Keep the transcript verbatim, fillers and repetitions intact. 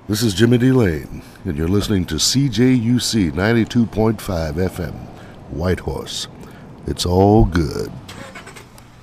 This is Jimmy D. Lane, and you're listening to C J U C ninety-two point five F M, Whitehorse. It's all good.